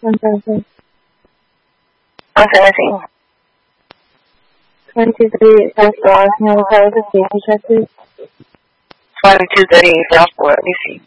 1,000. 117. 2238 South Dallas, Nevada, Safety check, please. 2238 South, let me see.